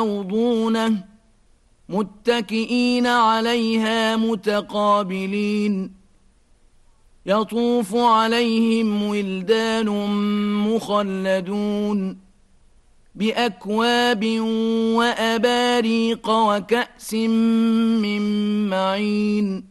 يرضونه متكئين عليها متقابلين يطوف عليهم ولدان مخلدون بأكواب وأباريق وكأس من معين